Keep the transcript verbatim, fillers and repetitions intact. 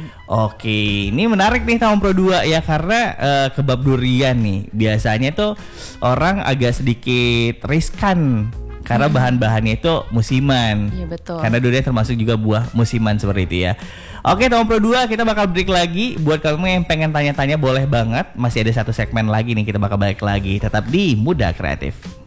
Oke, ini menarik nih Tamu Pro dua ya karena uh, kebab durian nih biasanya tuh orang agak sedikit riskan karena hmm. bahan-bahannya itu musiman. Iya betul. Karena durian termasuk juga buah musiman seperti itu ya. Oke Tamu Pro dua, kita bakal break lagi. Buat kamu yang pengen tanya-tanya boleh banget. Masih ada satu segmen lagi nih, kita bakal balik lagi. Tetap di Muda Kreatif.